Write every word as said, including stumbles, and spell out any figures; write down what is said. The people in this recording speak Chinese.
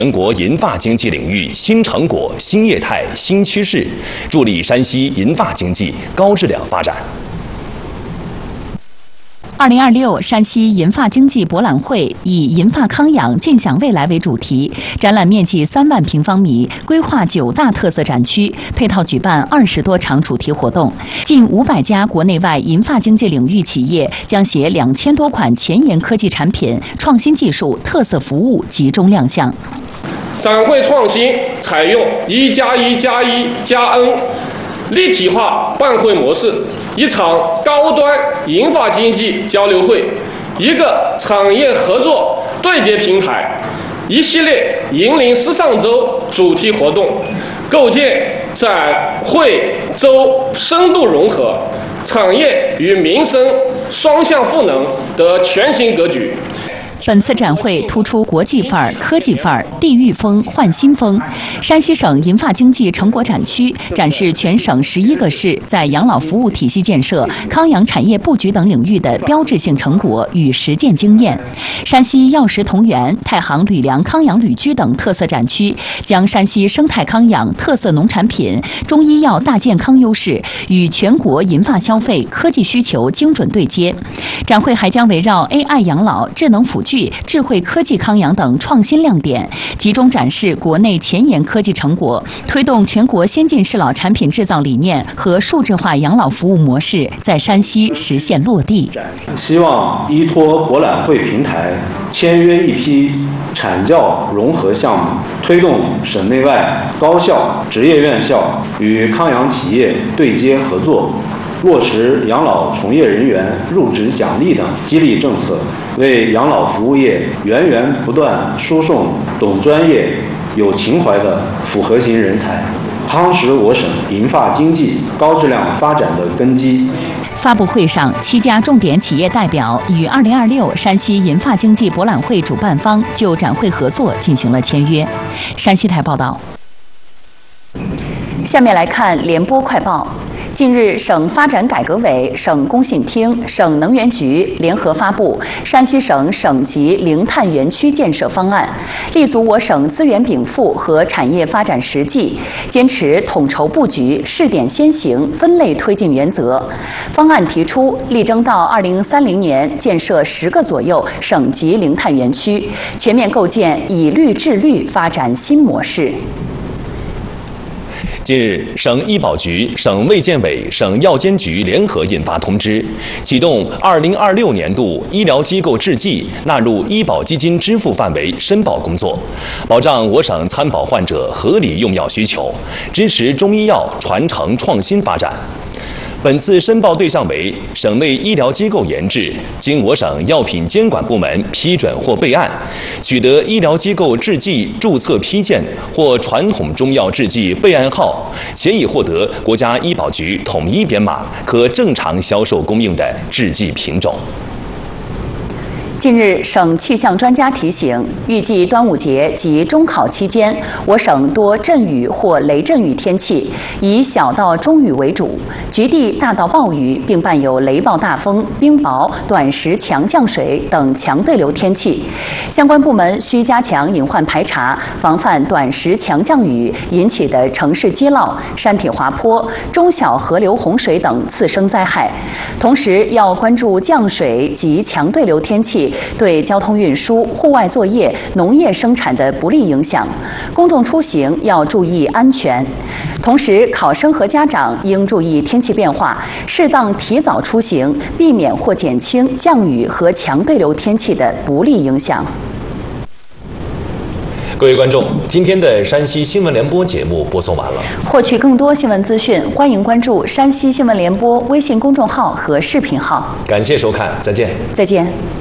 全国银发经济领域新成果、新业态、新趋势，助力山西银发经济高质量发展。 二零二六山西银发经济博览会以“银发康养，尽享未来”为主题，展览面积三万平方米，规划九大特色展区，配套举办二十多场主题活动，近五百家国内外银发经济领域企业将携两千多款前沿科技产品、创新技术、特色服务集中亮相。 展会创新采用一加一加一加 N 立体化办会模式。一场高端银发经济交流会，一个产业合作对接平台，一系列银龄时尚周主题活动，构建展会周深度融合、产业与民生双向赋能的全新格局。 本次展会突出国际范儿、科技范儿、地域风、焕新风。山西省银发经济成果展区展示全省十一个市在养老服务体系建设、康养产业布局等领域的标志性成果与实践经验。山西药食同源、太行吕梁康养旅居等特色展区将山西生态康养、特色农产品、中医药大健康优势与全国银发消费科技需求精准对接。展会还将围绕 A I 养老、智能辅具、智慧科技康养等创新亮点，集中展示国内前沿科技成果，推动全国先进适老产品制造理念和数字化养老服务模式在山西实现落地。 希望依托博览会平台，签约一批产教融合项目，推动省内外高校、职业院校与康养企业对接合作，落实养老从业人员入职奖励等激励政策，为养老服务业源源不断输送懂专业、有情怀的复合型人才，夯实我省银发经济高质量发展的根基。 发布会上，七家重点企业代表与二零二六山西银发经济博览会主办方就展会合作进行了签约。山西台报道。下面来看联播快报。近日，省发展改革委、省工信厅、省能源局联合发布山西省省级零碳园区建设方案，立足我省资源禀赋和产业发展实际，坚持统筹布局、试点先行、分类推进原则。方案提出，力争到二零三零年建设十个左右省级零碳园区，全面构建以绿治绿发展新模式。 近日，省医保局、省卫健委、省药监局联合印发通知，启动二零二六年度医疗机构制剂纳入医保基金支付范围申报工作，保障我省参保患者合理用药需求，支持中医药传承创新发展。本次申报对象为省内医疗机构研制，经我省药品监管部门批准或备案，取得医疗机构制剂注册批件或传统中药制剂备案号，且已获得国家医保局统一编码，可正常销售供应的制剂品种。 近日，省气象专家提醒，预计端午节及中考期间，我省多阵雨或雷阵雨天气，以小到中雨为主，局地大到暴雨，并伴有雷暴大风、冰雹、短时强降水等强对流天气。相关部门需加强隐患排查，防范短时强降雨引起的城市积涝、山体滑坡、中小河流洪水等次生灾害，同时要关注降水及强对流天气对交通运输、户外作业、农业生产的不利影响，公众出行要注意安全。同时，考生和家长应注意天气变化，适当提早出行，避免或减轻降雨和强对流天气的不利影响。 各位观众，今天的山西新闻联播节目播送完了。 获取更多新闻资讯，欢迎关注山西新闻联播微信公众号和视频号。 感谢收看，再见。 再见。